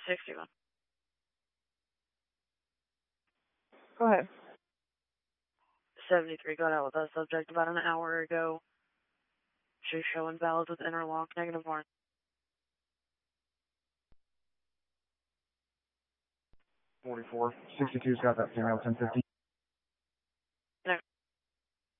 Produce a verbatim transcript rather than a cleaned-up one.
sixty-one. Go ahead. seventy-three got out with that subject about an hour ago. She's showing valid with interlock, negative one. forty-four. sixty-two's got that female ten fifty.